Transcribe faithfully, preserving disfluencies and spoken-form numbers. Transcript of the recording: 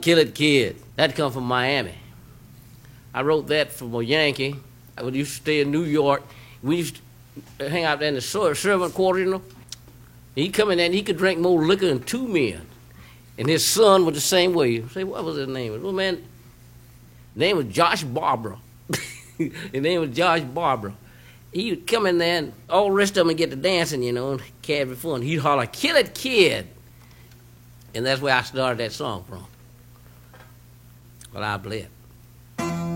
Kill It Kid. That come from Miami. I wrote that from a Yankee. I used to stay in New York. We used to hang out there in the ser- servant quarter, you know. He come in there and he could drink more liquor than two men. And his son was the same way. You say, what was his name? Well, man, his name was Josh Barbara. His name was Josh Barbara. He would come in there and all the rest of them would get to dancing, you know, and carry fun. He'd holler, "Kill It Kid." And that's where I started that song from. Well, I bled.